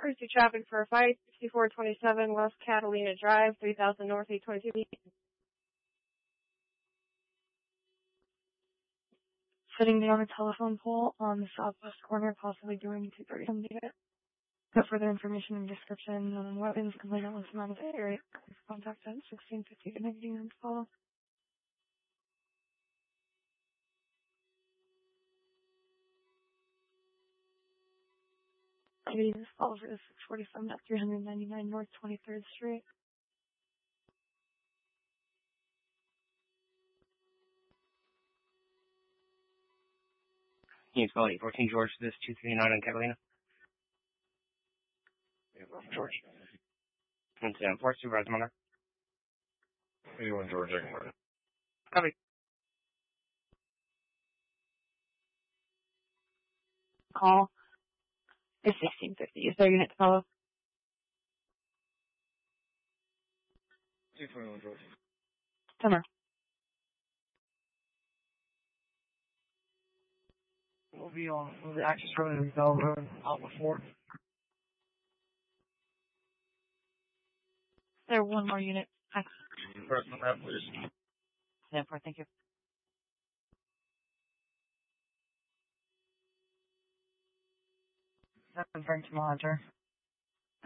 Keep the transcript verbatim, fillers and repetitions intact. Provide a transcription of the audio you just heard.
Emergency traffic for a fight, sixty-four twenty-seven West Catalina Drive, three thousand North eight twenty-two. Sitting down a telephone pole on the southwest corner, possibly doing two thirty some data. For further information and description on weapons, complainant was not of the area. Contact at sixteen fifty to nineteen and follow. This follows is six forty-seven at three ninety-nine North twenty-third Street. Can you spell eight fourteen George to this two three nine on Catalina? George. And uh, four Supervisor Munger. eighty-one George, I can write. Copy. Call is sixteen fifty. Is there a unit to follow? two twenty-one George. Summer. We'll be on the access road and Bell Road out before. Is there one more unit? Press on that, please. ten four, thank you. Seven Frank to monitor.